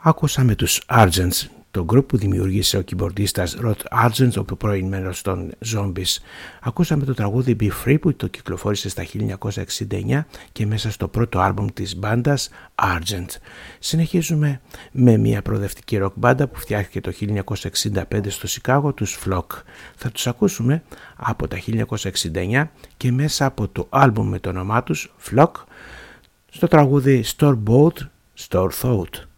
Ακούσαμε τους Argents, το group που δημιούργησε ο κιμπορντίστας Rod Argent, ο πρώην μέλος των Zombies. Ακούσαμε το τραγούδι Be Free που το κυκλοφόρησε στα 1969 και μέσα στο πρώτο άλμπουμ της μπάντας Argent. Συνεχίζουμε με μια προοδευτική rock μπάντα που φτιάχτηκε το 1965 στο Σικάγο, τους Flock. Θα τους ακούσουμε από τα 1969 και μέσα από το άλμπουμ με το όνομά τους Flock στο τραγούδι Store Bought, Store Thought.